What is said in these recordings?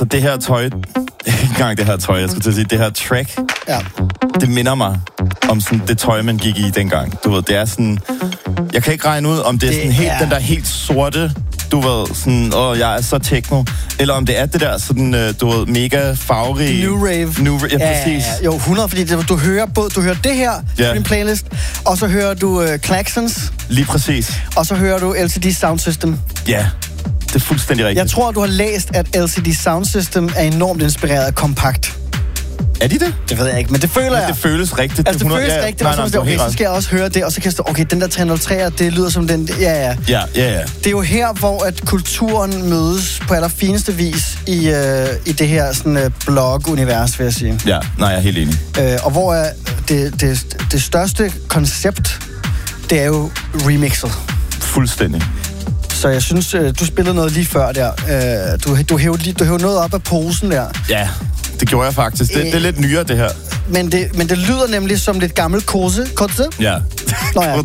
Altså det her tøj, ikke engang det her tøj, jeg skulle til at sige, det her track, det minder mig om sådan det tøj, man gik i dengang. Du ved, det er sådan, jeg kan ikke regne ud, om det er sådan helt, den der helt sorte, du ved, sådan, jeg er så techno, eller om det er det der sådan, du ved, mega farverige... New rave. Ja, præcis. Ja, jo, 100, fordi du hører det her på din playlist, og så hører du Klaxons. Lige præcis. Og så hører du LCD Sound System. Ja, det er fuldstændig rigtigt. Jeg tror, du har læst, at LCD Sound System er enormt inspireret af Kompakt. Er de det? Det ved jeg ikke, men det føler jeg. Det føles rigtigt. Altså, det føles rigtigt, og så skal jeg også høre det, og så kan jeg stå, okay, den der 303'er, det lyder som den... Ja. Det er jo her, hvor at kulturen mødes på allerfineste vis i det her sådan blog-univers, vil jeg sige. Ja, nej, jeg er helt enig. Og hvor er det største koncept, det er jo remixet. Fuldstændig. Så jeg synes, du spillede noget lige før der. Du hævde noget op af posen der. Ja, det gjorde jeg faktisk. Det er lidt nyere, det her. Men det lyder nemlig som lidt gammelt Koze. Ja. Nå ja,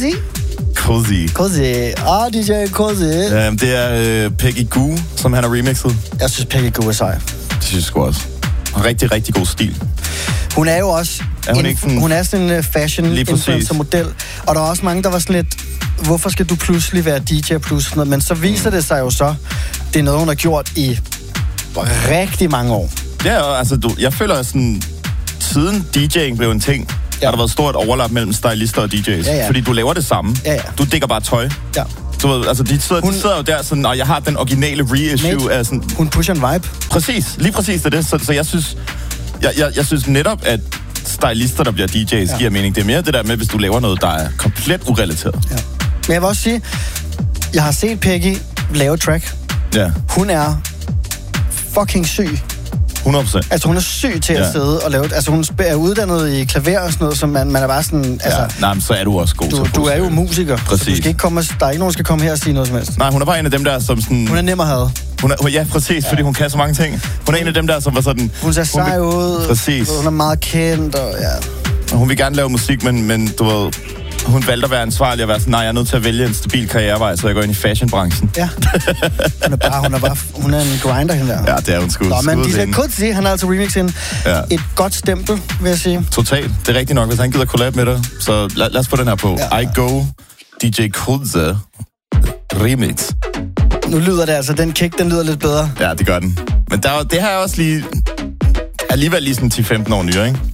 Koze. DJ Koze. Det er Peggy Gou, som han har remixet. Jeg synes, Peggy Gou er sej. Det synes jeg sgu også. Rigtig, rigtig god stil. Hun er jo også... Hun er sådan en fashion influencer-model. Og der er også mange, der var sådan lidt... Hvorfor skal du pludselig være DJ plus? Men så viser det sig jo så, det er noget, hun har gjort i rigtig mange år. Ja, altså jeg føler sådan, siden DJ'ing blev en ting, har der været stort overlap mellem stylister og DJ's. Ja. Fordi du laver det samme. Ja. Du dækker bare tøj. Ja. Du ved, altså de sidder jo der sådan, og jeg har den originale reissue af sådan... Hun pusher en vibe. Præcis, lige præcis det er det. Så jeg synes, jeg synes netop, at stylister, der bliver DJ's, giver mening. Det er mere det der med, hvis du laver noget, der er komplet urelateret. Ja. Men jeg vil også sige, jeg har set Peggy lave track. Ja. Hun er fucking syg. 100%. Altså hun er syg til at sidde og lave... Altså hun er uddannet i klaver og sådan noget, så man er bare sådan... Altså, nej, men så er du også god. Du er jo musiker. Præcis. Du skal ikke komme, der er ikke nogen, der skal komme her og sige noget som helst. Nej, hun er bare en af dem der, som sådan... Hun er nem at have. Ja, præcis, fordi hun kan så mange ting. Hun er en af dem der, som var sådan... Hun ser sej ud. Præcis. Hun er meget kendt, og Og hun vil gerne lave musik, men du ved... Hun valgte at være ansvarlig og være sådan, nej, jeg er nødt til at vælge en stabil karrierevej, så jeg går ind i fashionbranchen. Ja. Hun er en grinder, hende der. Ja, det er hun sgu. Nå, men DJ Koze, han har altså remixet et godt stempel, vil jeg sige. Totalt. Det er rigtigt nok, hvis han gider collab med dig. Så lad os få den her på. Ja. I Go, DJ Koze, remix. Nu lyder det altså, den kick, den lyder lidt bedre. Ja, det gør den. Men det her er også lige... Alligevel lige sådan 10-15 år nyere, ikke?